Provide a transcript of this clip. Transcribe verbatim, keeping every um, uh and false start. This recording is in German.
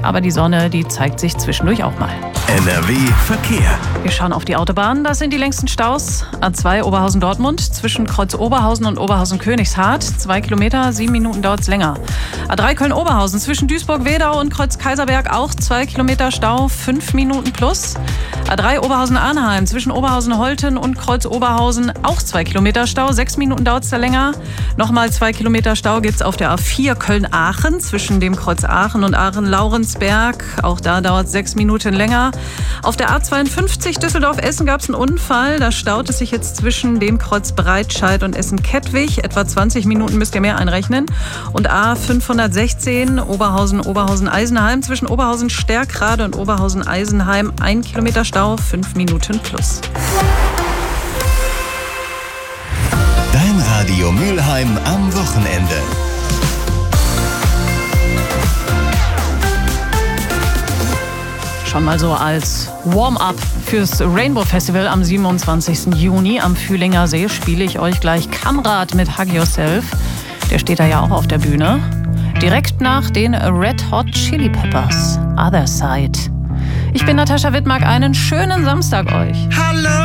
sonnig, aber die Sonne, die zeigt sich zwischendurch auch mal. N R W Verkehr. Wir schauen auf die Autobahn. Das sind die längsten Staus. A zwei Oberhausen-Dortmund zwischen Kreuz Oberhausen und Oberhausen-Königshardt. Zwei Kilometer, sieben Minuten dauert es länger. A drei Köln-Oberhausen zwischen Duisburg-Wedau und Kreuz Kaiserberg auch zwei Kilometer Stau, fünf Minuten plus. A drei Oberhausen-Arnheim zwischen Oberhausen-Holten und Kreuz Oberhausen auch zwei Kilometer Stau, sechs Minuten dauert es da länger. Nochmal zwei Kilometer Stau gibt es auf der A vier Köln-Aachen zwischen dem Kreuz Aachen und Aachen-Laurensberg. Auch da dauert es sechs Minuten länger. Auf der A zweiundfünfzig Düsseldorf-Essen gab es einen Unfall. Da staut es sich jetzt zwischen dem Kreuz Breitscheid und Essen-Kettwig. Etwa zwanzig Minuten müsst ihr mehr einrechnen. Und A fünfhundertsechzehn Oberhausen-Oberhausen-Eisenheim zwischen Oberhausen-Stärkrade und Oberhausen-Eisenheim. Ein Kilometer Stau, fünf Minuten plus. Dein Radio Mülheim am Wochenende. Schon mal so als Warm-up fürs Rainbow Festival am siebenundzwanzigsten Juni am Fühlinger See spiele ich euch gleich Kamrad mit Hug Yourself. Der steht da ja auch auf der Bühne. Direkt nach den Red Hot Chili Peppers, Other Side. Ich bin Natascha Wittmark, einen schönen Samstag euch. Hallo!